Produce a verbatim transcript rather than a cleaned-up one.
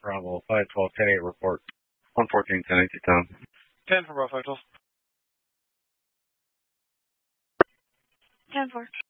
Bravo, five twelve, ten eight, report. one fourteen, ten eight, down. ten for Bravo, five twelve. ten four.